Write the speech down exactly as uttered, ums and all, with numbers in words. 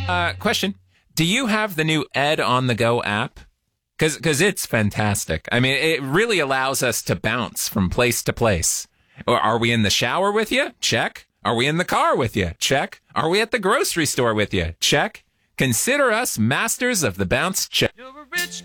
Uh, question. Do you have the new Ed on the Go app? Because because it's fantastic. I mean, it really allows us to bounce from place to place. Or are we in the shower with you? Check. Are we in the car with you? Check. Are we at the grocery store with you? Check. Consider us masters of the bounce check. You're a rich